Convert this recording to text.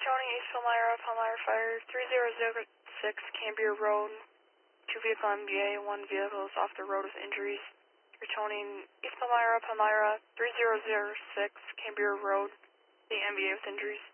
Returning East Palmyra Fire 3006 Cambria Road. 2 vehicle MVA, 1 vehicle is off the road with injuries. Returning East Palmyra 3006 Cambria Road. The MVA with injuries.